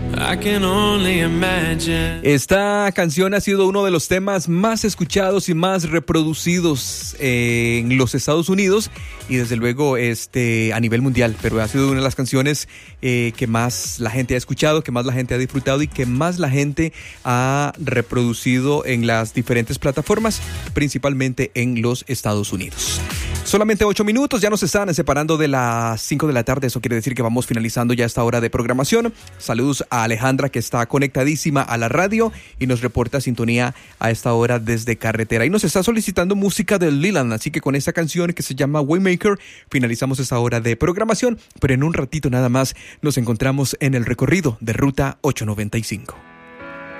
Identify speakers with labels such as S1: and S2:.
S1: I can only imagine.
S2: Esta canción ha sido uno de los temas más escuchados y más reproducidos en los Estados Unidos y desde luego a nivel mundial, pero ha sido una de las canciones que más la gente ha escuchado, que más la gente ha disfrutado y que más la gente ha reproducido en las diferentes plataformas, principalmente en los Estados Unidos. Solamente 8 minutos, ya nos están separando de las 5 de la tarde. Eso quiere decir que vamos finalizando ya esta hora de programación. Saludos a Alejandra, que está conectadísima a la radio y nos reporta sintonía a esta hora desde carretera. Y nos está solicitando música de Leland, así que con esta canción que se llama Waymaker finalizamos esta hora de programación. Pero en un ratito nada más nos encontramos en el recorrido de Ruta 895.